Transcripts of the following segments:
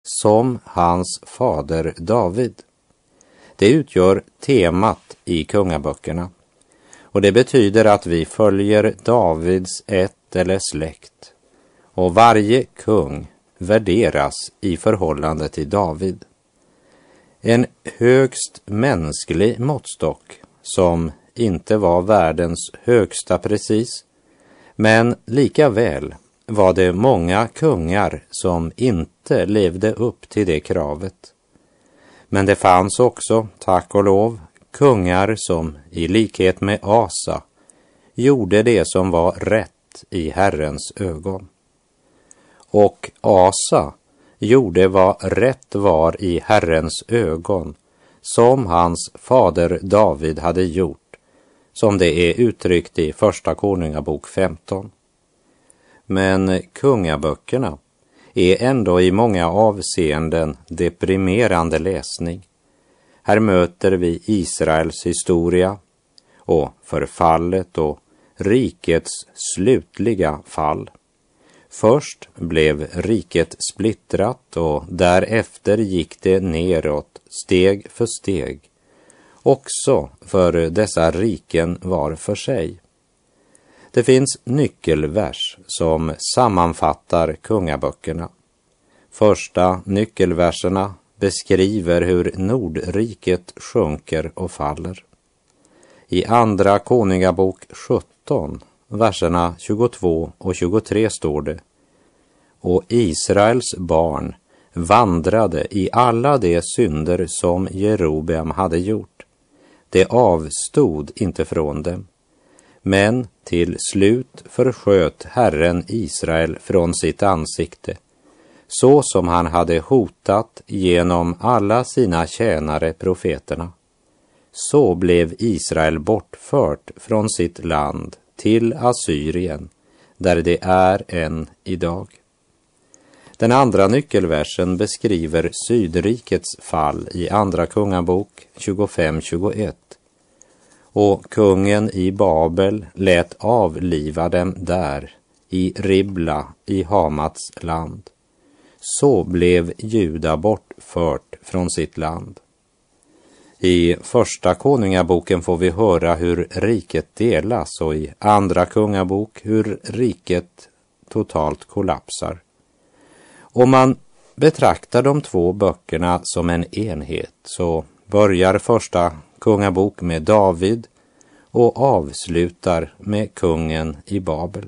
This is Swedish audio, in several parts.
som hans fader David. Det utgör temat i kungaböckerna. Och det betyder att vi följer Davids ett eller släkt. Och varje kung värderas i förhållande till David. En högst mänsklig måttstock som inte var världens högsta precis, men lika väl var det många kungar som inte levde upp till det kravet. Men det fanns också, tack och lov, kungar som i likhet med Asa gjorde det som var rätt i Herrens ögon. Och Asa gjorde vad rätt var i Herrens ögon, som hans fader David hade gjort, som det är uttryckt i Första Konungabok 15. Men kungaböckerna är ändå i många avseenden deprimerande läsning. Här möter vi Israels historia och förfallet och rikets slutliga fall. Först blev riket splittrat och därefter gick det neråt steg för steg, också för dessa riken var för sig. Det finns nyckelvers som sammanfattar kungaböckerna. Första nyckelverserna beskriver hur Nordriket sjunker och faller. I Andra Konungabok 17, verserna 22 och 23 står det: Och Israels barn vandrade i alla de synder som Jerobeam hade gjort. Det avstod inte från dem. Men till slut försköt Herren Israel från sitt ansikte, så som han hade hotat genom alla sina tjänare profeterna. Så blev Israel bortfört från sitt land till Assyrien, där det är än idag. Den andra nyckelversen beskriver Sydrikets fall i Andra Kungabok 25-21. Och kungen i Babel lät avliva dem där, i Ribla i Hamats land. Så blev Juda bortfört från sitt land. I Första Konungaboken får vi höra hur riket delas och i Andra Kungabok hur riket totalt kollapsar. Om man betraktar de två böckerna som en enhet så börjar Första Kungabok med David och avslutar med kungen i Babel.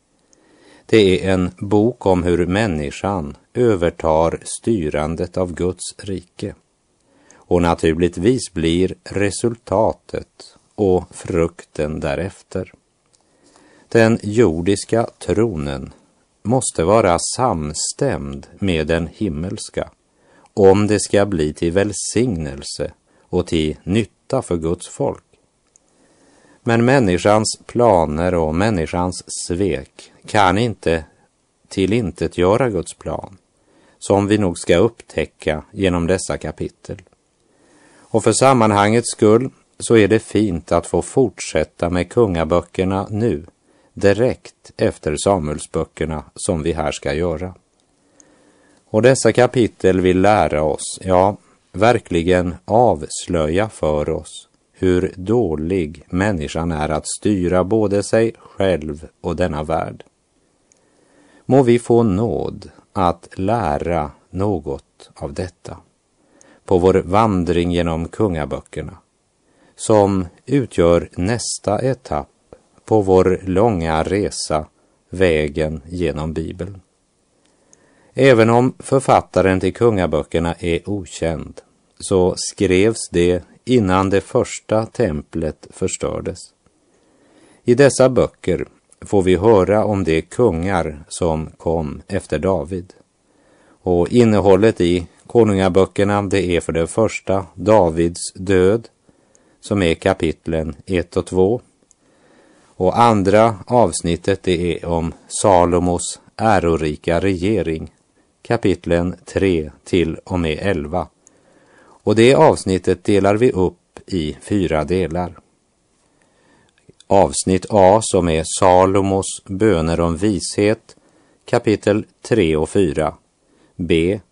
Det är en bok om hur människan övertar styrandet av Guds rike. Och naturligtvis blir resultatet och frukten därefter. Den jordiska tronen måste vara samstämd med den himmelska om det ska bli till välsignelse och till nytta för Guds folk. Men människans planer och människans svek kan inte tillintetgöra Guds plan, som vi nog ska upptäcka genom dessa kapitel. Och för sammanhangets skull så är det fint att få fortsätta med kungaböckerna nu, direkt efter Samuelsböckerna som vi här ska göra. Och dessa kapitel vill lära oss, ja, verkligen avslöja för oss hur dålig människan är att styra både sig själv och denna värld. Må vi få nåd att lära något av detta på vår vandring genom kungaböckerna, som utgör nästa etapp på vår långa resa, vägen genom Bibeln. Även om författaren till kungaböckerna är okänd, så skrevs det innan det första templet förstördes. I dessa böcker får vi höra om de kungar som kom efter David. Och innehållet i konungaböckerna, det är för det första Davids död, som är kapitlen 1 och 2. Och andra avsnittet, det är om Salomos ärorika regering, kapitlen 3 till och med 11. Och det avsnittet delar vi upp i 4 delar. Avsnitt A, som är Salomos böner om vishet, kapitel 3 och 4. B,